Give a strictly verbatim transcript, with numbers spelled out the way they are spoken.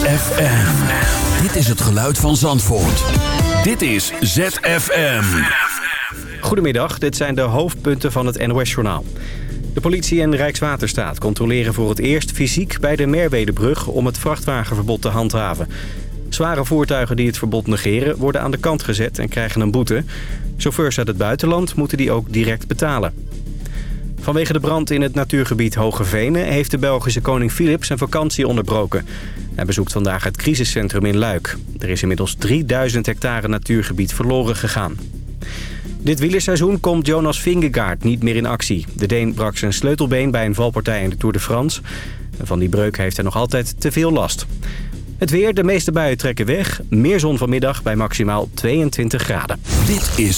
F M. Dit is het geluid van Zandvoort. Dit is Z F M. Goedemiddag, dit zijn de hoofdpunten van het N O S-journaal. De politie en Rijkswaterstaat controleren voor het eerst fysiek bij de Merwedebrug om het vrachtwagenverbod te handhaven. Zware voertuigen die het verbod negeren worden aan de kant gezet en krijgen een boete. Chauffeurs uit het buitenland moeten die ook direct betalen. Vanwege de brand in het natuurgebied Hoge Venen heeft de Belgische koning Filip zijn vakantie onderbroken. Hij bezoekt vandaag het crisiscentrum in Luik. Er is inmiddels drieduizend hectare natuurgebied verloren gegaan. Dit wielerseizoen komt Jonas Vingegaard niet meer in actie. De Deen brak zijn sleutelbeen bij een valpartij in de Tour de France. Van die breuk heeft hij nog altijd te veel last. Het weer, de meeste buien trekken weg. Meer zon vanmiddag bij maximaal tweeëntwintig graden. Dit is